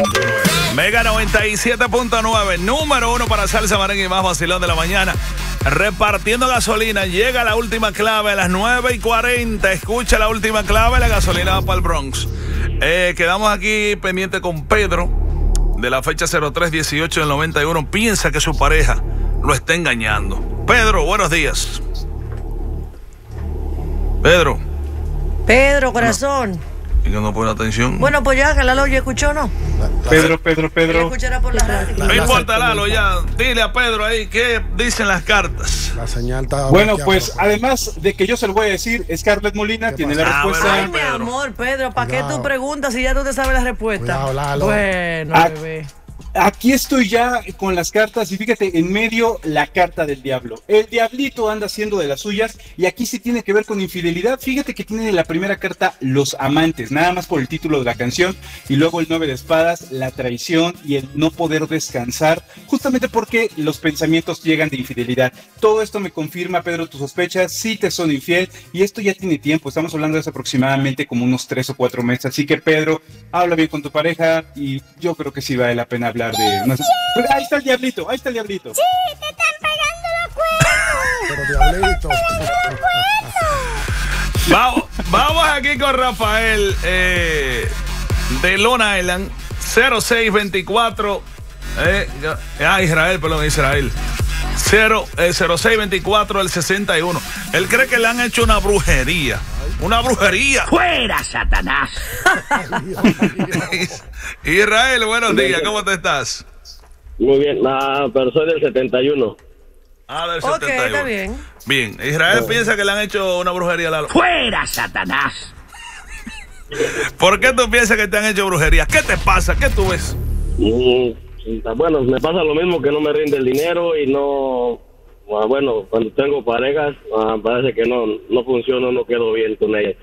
Mega 97.9, número 1 para salsa, merengue y más vacilón de la mañana. Repartiendo gasolina, llega la última clave a las 9:40. Escucha la última clave, la gasolina va para el Bronx. Quedamos aquí pendiente con Pedro, de la fecha 03-18 del 91. Piensa que su pareja lo está engañando. Pedro, buenos días. Pedro, corazón. ¿Y que no pone atención? Bueno, pues ya, que Lalo ya escuchó, ¿no? Pedro. Escuchará por la radio. No importa, Lalo, ya. Dile a Pedro ahí qué dicen las cartas. La señal está... Bueno, pues además de que yo se lo voy a decir, Scarlett Molina tiene la respuesta. Ay, mi amor, Pedro, ¿para qué tú preguntas si ya tú te sabes la respuesta? Cuidado, Lalo. Bueno, bebé. Aquí estoy ya con las cartas y fíjate, en medio la carta del diablo. El diablito anda haciendo de las suyas y aquí sí tiene que ver con infidelidad. Fíjate que tiene en la primera carta los amantes, nada más por el título de la canción, y luego el 9 de espadas, la traición y el no poder descansar, justamente porque los pensamientos llegan de infidelidad. Todo esto me confirma, Pedro, tus sospechas, sí te son infiel y esto ya tiene tiempo, estamos hablando de hace aproximadamente como unos 3 o 4 meses, así que Pedro, habla bien con tu pareja y yo creo que sí vale la pena hablar de unas... Ahí está el diablito. Sí, te están pegando los cuernos. Pero diablito. Vamos aquí con Rafael de Long Island, 0624. Israel. 0624 el 61. Él cree que le han hecho una brujería. ¡Una brujería! ¡Fuera, Satanás! Israel, buenos días, ¿cómo te estás? Muy bien, pero soy del 71. Del 71. Ok, está bien. Bien, Israel piensa que le han hecho una brujería a Lalo. ¡Fuera, Satanás! ¿Por qué tú piensas que te han hecho brujería? ¿Qué te pasa? ¿Qué tú ves? Bueno, me pasa lo mismo, que no me rinde el dinero y no... Bueno, cuando tengo parejas, parece que no funciona, no quedo bien con ellas.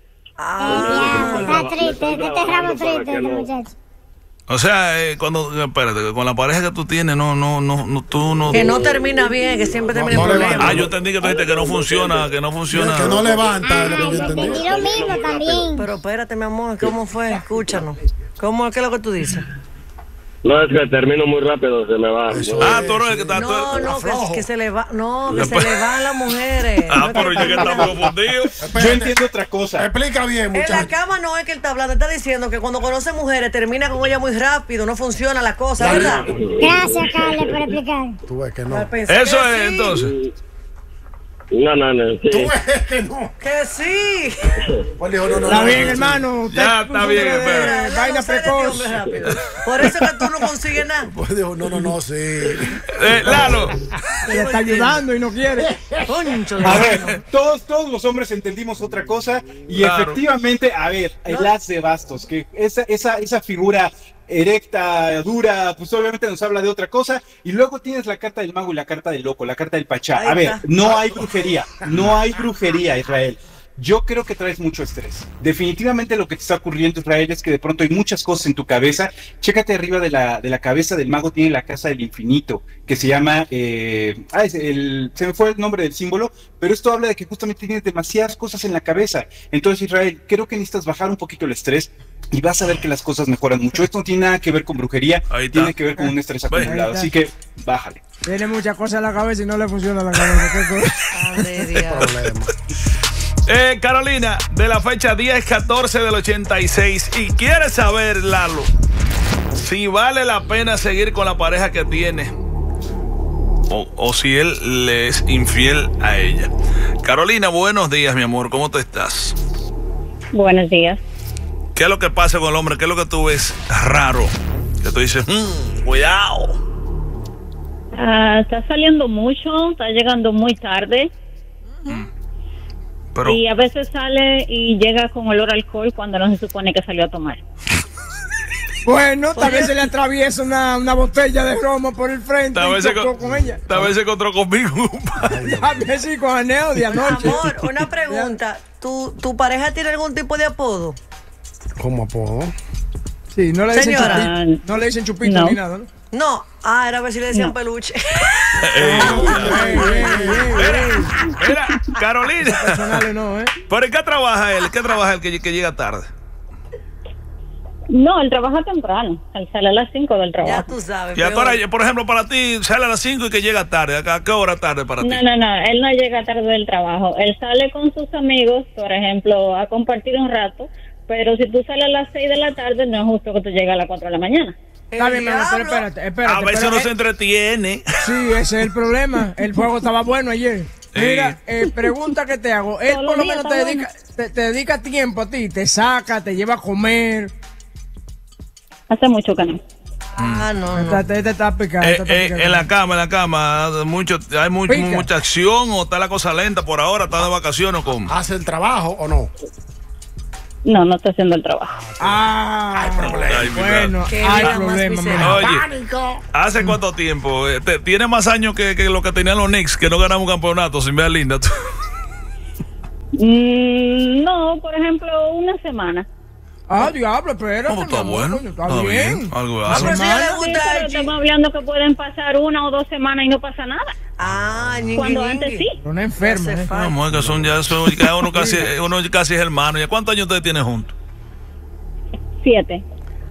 Está triste, este ramo triste, muchacho. O sea, espérate, con la pareja que tú tienes, tú no... Que no termina bien, que siempre termina en problemas. Yo entendí que tú dijiste que no funciona, que no funciona. Que no levanta. Yo entendí lo mismo también. Pero espérate, mi amor, ¿cómo fue? Escúchanos. ¿Qué es lo que tú dices? No, es que termino muy rápido, se me va. Tú eres el que está... que se le va... No, que se le van las mujeres. Pero yo que estamos confundidos. Yo entiendo otra cosa. Explica bien, muchacho. En la cama no es que él está hablando, está diciendo que cuando conoce mujeres termina con ella muy rápido, no funciona la cosa, ¿verdad? Gracias, Carles, por explicar. Tú ves que no. Eso es, entonces. No, sí. Tú ves que no. Que sí. Pues dijo, no. Está bien, hermano. Ya está bien, espera. Vaina precoz. Por eso que tú no consigues nada. Pues dijo, no, sí. Lalo. Le está ayudando y no quiere. A ver, todos los hombres entendimos otra cosa y efectivamente, a ver, el as de bastos, que esa figura erecta, dura, pues obviamente nos habla de otra cosa. Y luego tienes la carta del mago y la carta del loco, la carta del pachá. A ver, no hay brujería, Israel. Yo creo que traes mucho estrés. Definitivamente lo que te está ocurriendo, Israel, es que de pronto hay muchas cosas en tu cabeza. Chécate arriba de la cabeza del mago, tiene la casa del infinito, que se llama... se me fue el nombre del símbolo, pero esto habla de que justamente tienes demasiadas cosas en la cabeza. Entonces, Israel, creo que necesitas bajar un poquito el estrés y vas a ver que las cosas mejoran mucho. Esto no tiene nada que ver con brujería, tiene que ver con un estrés acumulado. Así que, bájale. Tiene muchas cosas en la cabeza y no le funciona la cabeza. Carolina, de la fecha 10-14 del 86. Y quiere saber, Lalo, si vale la pena seguir con la pareja que tiene o si él le es infiel a ella. Carolina, buenos días, mi amor. ¿Cómo te estás? Buenos días. ¿Qué es lo que pasa con el hombre? ¿Qué es lo que tú ves raro? Que tú dices, cuidado. Está saliendo mucho, está llegando muy tarde. Pero... Y a veces sale y llega con olor a alcohol cuando no se supone que salió a tomar. Bueno, tal vez se le atraviesa una botella de romo por el frente y chocó con ella. Tal vez se encontró conmigo. Tal vez sí, con Aneo de anoche. Amor, una pregunta. ¿Tu pareja tiene algún tipo de apodo? ¿Cómo apodo? Sí, no le dicen chupito, no le dicen chupito ni nada, ¿no? No, era a ver si le decían peluche. Mira, Carolina. Personales no, ¿Pero en qué trabaja él? ¿Qué trabaja él que llega tarde? No, él trabaja temprano. Él sale a las 5 del trabajo. Ya tú sabes. Y ahora, por ejemplo, para ti, sale a las 5 y que llega tarde. ¿A qué hora tarde para ti? No, él no llega tarde del trabajo. Él sale con sus amigos, por ejemplo, a compartir un rato, pero si tú sales a las 6 de la tarde, no es justo que tú llegues a las 4 de la mañana. Está bien, pero espérate. A veces uno se entretiene. Sí, ese es el problema. El juego estaba bueno ayer. Mira, pregunta que te hago. Él por lo menos te dedica tiempo a ti, te saca, te lleva a comer. Hace mucho que no. No. Te está picando. En la cama, hay mucha acción o está la cosa lenta por ahora, está de vacaciones o cómo. ¿Hace el trabajo o no? No está haciendo el trabajo. Hay problema. Bueno, hay problema. Oye, ¿hace cuánto tiempo? Tiene más años que lo que tenían los Knicks, que no ganamos un campeonato, sin ver linda. No, por ejemplo, una semana. Diablo, espérate. ¿Cómo está bueno? Está bien. Algo. Estamos hablando que pueden pasar 1 o 2 semanas y no pasa nada. Cuando antes sí. Una enferma. No, es que son ya uno casi es hermano. ¿Y cuántos años ustedes tienen juntos? 7.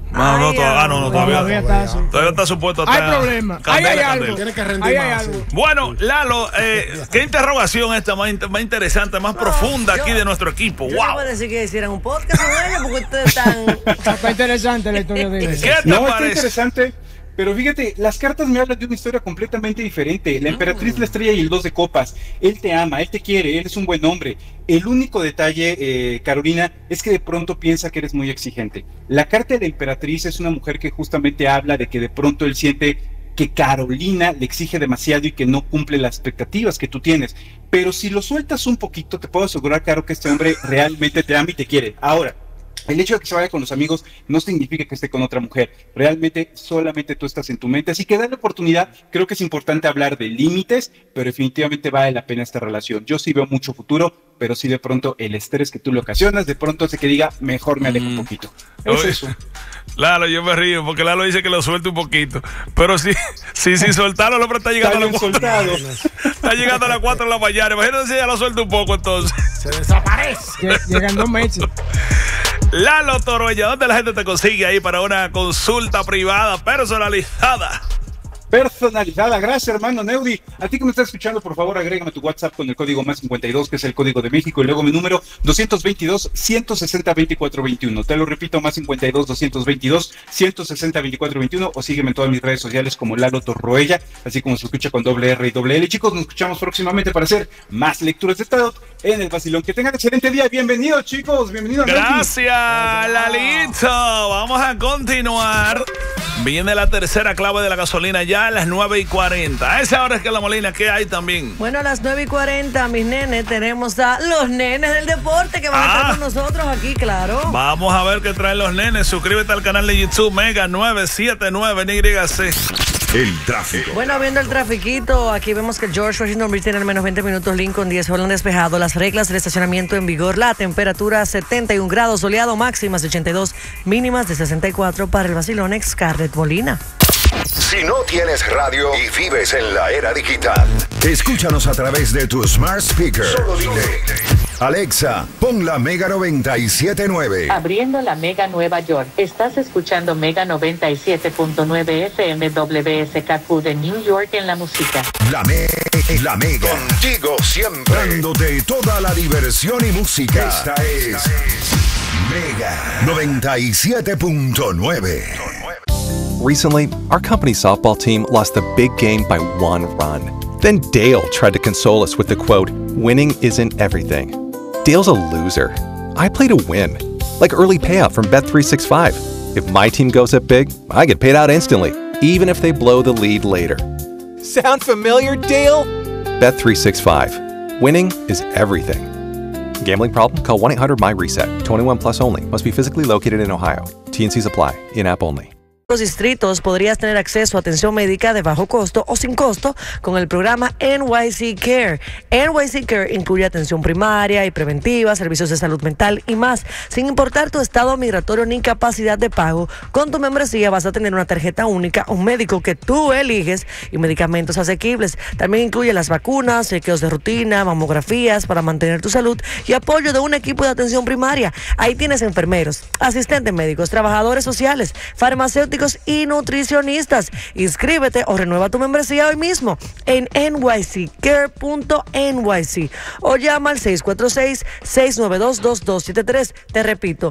Todavía está supuesto a hay problema. Hay algo. Tiene que rendir más. Bueno, Lalo, qué interrogación esta más interesante, más profunda aquí de nuestro equipo. Yo no puedo decir que hicieran un podcast con ellos porque ustedes están... Está interesante la historia de ellos. ¿Qué te No, parece? está interesante. Pero fíjate, las cartas me hablan de una historia completamente diferente. La emperatriz, la estrella y el 2 de copas. Él te ama, él te quiere, él es un buen hombre. El único detalle, Carolina, es que de pronto piensa que eres muy exigente. La carta de la emperatriz es una mujer que justamente habla de que de pronto él siente que Carolina le exige demasiado y que no cumple las expectativas que tú tienes. Pero si lo sueltas un poquito, te puedo asegurar, Caro, que este hombre realmente te ama y te quiere. Ahora, el hecho de que se vaya con los amigos no significa que esté con otra mujer. Realmente solamente tú estás en tu mente. Así que dale oportunidad. Creo que es importante hablar de límites, pero definitivamente vale la pena esta relación. Yo sí veo mucho futuro, pero sí de pronto el estrés que tú le ocasionas, de pronto hace que diga, mejor me alejo un poquito. Es eso. Lalo, yo me río porque Lalo dice que lo suelte un poquito. Pero sí, soltarlo, el hombre está llegando a las 4. Está llegando a las 4 de la mañana. Imagínate si ya lo suelta un poco entonces. Se desaparece. Llegan 2 meses. Lalo Torolla, ¿dónde la gente te consigue ahí para una consulta privada personalizada? Personalizada, gracias hermano Neudi. A ti que me estás escuchando, por favor agrégame tu WhatsApp con el código más 52, que es el código de México, y luego mi número 222-160-2421. Te lo repito, más 52-222-160-2421, o sígueme en todas mis redes sociales como Lalo Torroella, así como se escucha con doble R y doble L. Chicos, nos escuchamos próximamente para hacer más lecturas de tarot en el vacilón. Que tengan excelente día. Bienvenidos, chicos. Bienvenidos. Gracias, Lalito. Vamos a continuar. Viene la tercera clave de la gasolina ya a las 9:40. A esa hora es que la Molina, ¿qué hay también? Bueno, a las 9:40, mis nenes, tenemos a los nenes del deporte que van a estar con nosotros aquí, claro. Vamos a ver qué traen los nenes. Suscríbete al canal de YouTube Mega 979 NYC. El tráfico. Bueno, viendo el trafiquito, aquí vemos que George Washington Bridge tiene al menos 20 minutos, Lincoln 10, Holland despejado, las reglas del estacionamiento en vigor, la temperatura 71 grados, soleado, máximas de 82, mínimas de 64 para el vacilón Scarlett Molina. Si no tienes radio y vives en la era digital, escúchanos a través de tu smart speaker. Solo dile: Alexa, pon la Mega 97.9. Abriendo la Mega Nueva York. Estás escuchando Mega 97.9 FM WSKQ de New York en la música. La Mega. Contigo siempre. Dándote toda la diversión y música. Esta es Mega 97.9. Recently, our company's softball team lost the big game by 1 run. Then Dale tried to console us with the quote, "Winning isn't everything." Dale's a loser. I play to win, like early payout from Bet365. If my team goes up big, I get paid out instantly, even if they blow the lead later. Sound familiar, Dale? Bet365. Winning is everything. Gambling problem? Call 1-800-MY-RESET. 21 plus only. Must be physically located in Ohio. T&Cs apply. In-app only. los distritos podrías tener acceso a atención médica de bajo costo o sin costo con el programa NYC Care. NYC Care incluye atención primaria y preventiva, servicios de salud mental y más. Sin importar tu estado migratorio ni capacidad de pago, con tu membresía vas a tener una tarjeta única, un médico que tú eliges y medicamentos asequibles. También incluye las vacunas, chequeos de rutina, mamografías para mantener tu salud y apoyo de un equipo de atención primaria. Ahí tienes enfermeros, asistentes médicos, trabajadores sociales, farmacéuticos y nutricionistas. Inscríbete o renueva tu membresía hoy mismo en nyccare.nyc o llama al 646-692-2273. Te repito,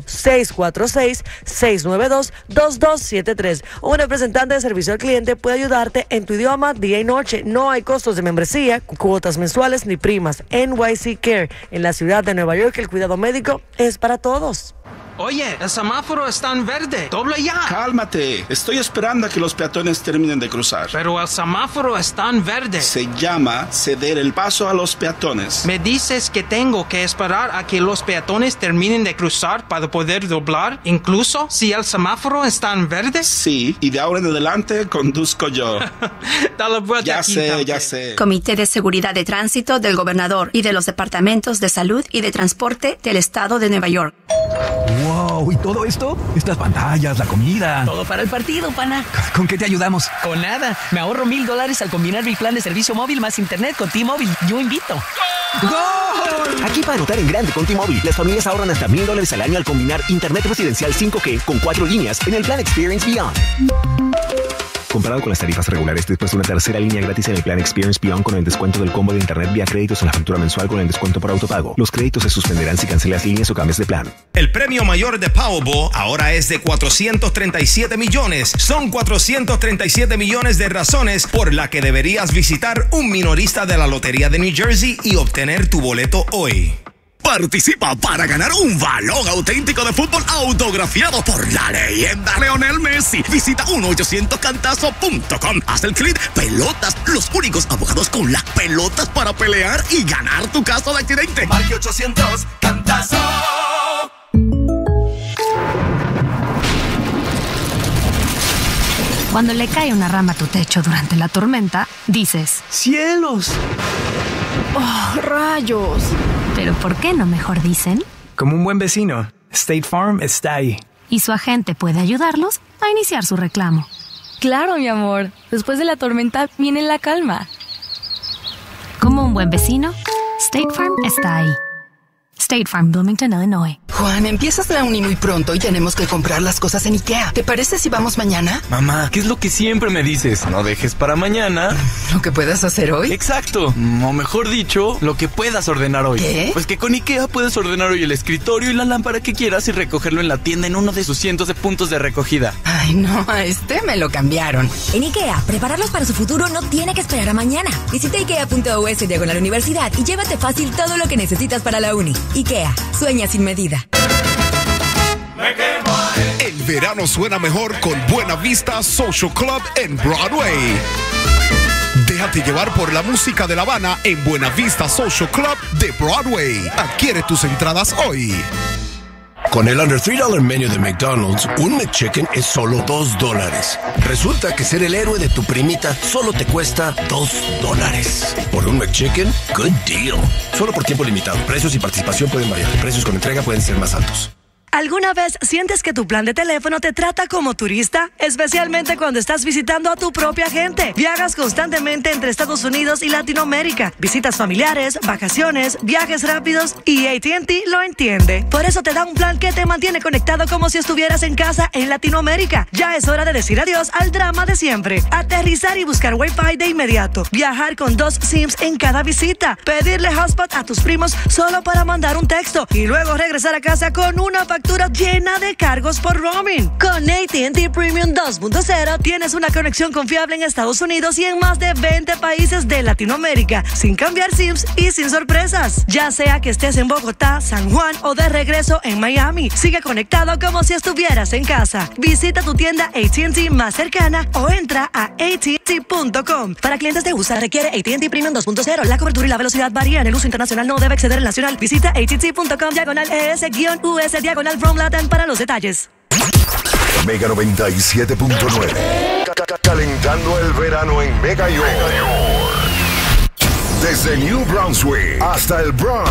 646-692-2273. Un representante de servicio al cliente puede ayudarte en tu idioma día y noche. No hay costos de membresía, cuotas mensuales ni primas. NYC Care, en la ciudad de Nueva York, el cuidado médico es para todos. Oye, el semáforo está en verde. ¡Dobla ya! Cálmate. Estoy esperando a que los peatones terminen de cruzar. Pero el semáforo está en verde. Se llama ceder el paso a los peatones. ¿Me dices que tengo que esperar a que los peatones terminen de cruzar para poder doblar, incluso si el semáforo está en verde? Sí, y de ahora en adelante conduzco yo. Dale vuelta ya aquí sé, también. ya sé. Comité de Seguridad de Tránsito del Gobernador y de los Departamentos de Salud y de Transporte del Estado de Nueva York. ¡Wow! ¿Y todo esto? Estas pantallas, la comida. Todo para el partido, pana. ¿Con qué te ayudamos? Con nada. Me ahorro $1,000 al combinar mi plan de servicio móvil más internet con T-Mobile. Yo invito. ¡Gol! Aquí para anotar en grande con T-Mobile, las familias ahorran hasta $1,000 al año al combinar internet residencial 5G con 4 líneas en el plan Experience Beyond. Comparado con las tarifas regulares, después de una tercera línea gratis en el plan Experience Beyond con el descuento del combo de internet vía créditos en la factura mensual con el descuento por autopago. Los créditos se suspenderán si cancelas líneas o cambias de plan. El premio mayor de Powerball ahora es de 437 millones. Son 437 millones de razones por la que deberías visitar un minorista de la Lotería de New Jersey y obtener tu boleto hoy. Participa para ganar un balón auténtico de fútbol autografiado por la leyenda Lionel Messi. Visita 1-800-Cantazo.com. Haz el clic Pelotas, los únicos abogados con las pelotas para pelear y ganar tu caso de accidente. Marque 800-Cantazo. Cuando le cae una rama a tu techo durante la tormenta, dices: ¡Cielos! ¡Oh, rayos! Pero ¿por qué no mejor dicen? Como un buen vecino, State Farm está ahí. Y su agente puede ayudarlos a iniciar su reclamo. Claro, mi amor. Después de la tormenta viene la calma. Como un buen vecino, State Farm está ahí. State Farm, Bloomington, Illinois. Juan, empiezas la uni muy pronto y tenemos que comprar las cosas en IKEA. ¿Te parece si vamos mañana? Mamá, ¿qué es lo que siempre me dices? No dejes para mañana ¿Lo que puedas hacer hoy? Exacto, o mejor dicho, lo que puedas ordenar hoy. ¿Qué? Pues que con IKEA puedes ordenar hoy el escritorio y la lámpara que quieras y recogerlo en la tienda en uno de sus cientos de puntos de recogida. Ay, no, a este me lo cambiaron. En IKEA, prepararlos para su futuro no tiene que esperar a mañana. Visita IKEA.us/universidad y llévate fácil todo lo que necesitas para la uni. IKEA, sueña sin medida. El verano suena mejor con Buena Vista Social Club en Broadway. Déjate llevar por la música de La Habana en Buena Vista Social Club de Broadway. Adquiere tus entradas hoy. Con el Under $3 menú de McDonald's, un McChicken es solo $2. Resulta que ser el héroe de tu primita solo te cuesta $2. Por un McChicken, good deal. Solo por tiempo limitado. Precios y participación pueden variar. Precios con entrega pueden ser más altos. ¿Alguna vez sientes que tu plan de teléfono te trata como turista? Especialmente cuando estás visitando a tu propia gente. Viajas constantemente entre Estados Unidos y Latinoamérica. Visitas familiares, vacaciones, viajes rápidos y AT&T lo entiende. Por eso te da un plan que te mantiene conectado como si estuvieras en casa en Latinoamérica. Ya es hora de decir adiós al drama de siempre. Aterrizar y buscar Wi-Fi de inmediato. Viajar con 2 SIMs en cada visita. Pedirle hotspot a tus primos solo para mandar un texto. Y luego regresar a casa con una factura llena de cargos por roaming. Con AT&T Premium 2.0 tienes una conexión confiable en Estados Unidos y en más de 20 países de Latinoamérica, sin cambiar SIMs y sin sorpresas. Ya sea que estés en Bogotá, San Juan o de regreso en Miami, sigue conectado como si estuvieras en casa. Visita tu tienda AT&T más cercana o entra a AT&T.com. Para clientes de USA requiere AT&T Premium 2.0. La cobertura y la velocidad varían. El uso internacional no debe exceder el nacional. Visita AT&T.com/ES-US/From Latin para los detalles. Mega 97.9. Calentando el verano en Mega York. Desde New Brunswick hasta el Bronx.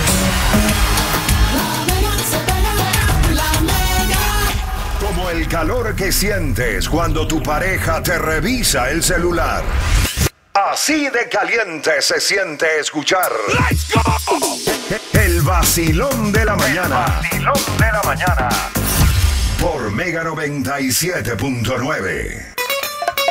Como el calor que sientes cuando tu pareja te revisa el celular. Así de caliente se siente escuchar. ¡Let's go! El vacilón de la mañana. El vacilón de la mañana. Por Mega 97.9.